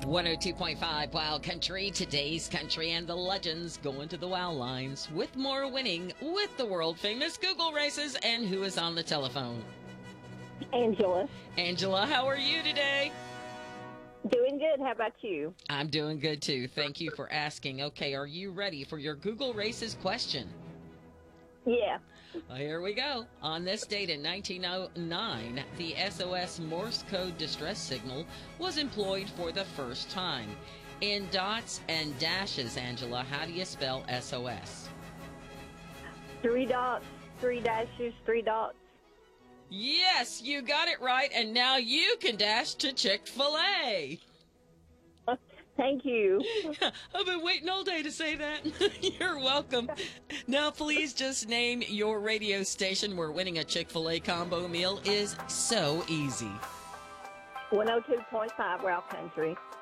102.5 Wild Country, today's country, and the legends going to the WOW lines with more winning with the world famous Google races. And who is on the telephone? Angela. Angela, how are you today? Doing good. How about you? I'm doing good too. Thank you for asking. Okay, are you ready for your Google races question? Yeah. Well, here we go. On this date in 1909, the SOS Morse code distress signal was employed for the first time. In dots and dashes, Angela, how do you spell SOS? 3 dots, 3 dashes, 3 dots. Yes, you got it right, and now you can dash to Chick-fil-A. Thank you. I've been waiting all day to say that. You're welcome. Now, please just name your radio station where winning a Chick-fil-A combo meal is so easy. 102.5 Wild Country.